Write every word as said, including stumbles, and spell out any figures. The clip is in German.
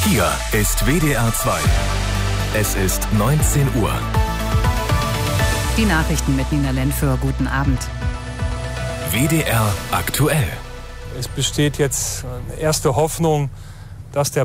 Hier ist W D R zwei. Es ist neunzehn Uhr. Die Nachrichten mit Nina Lenföhr. Guten Abend. W D R aktuell. Es besteht jetzt eine erste Hoffnung, dass der